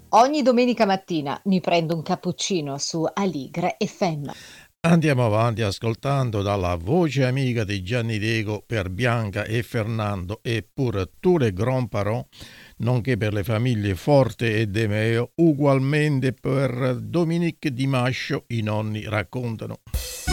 Ogni domenica mattina mi prendo un cappuccino su Aligre FM. Andiamo avanti ascoltando dalla voce amica di Gianni Diego per Bianca e Fernando e pure Ture Grandparent, nonché per le famiglie Forte e De Meo, ugualmente per Dominique Di Mascio, i nonni raccontano.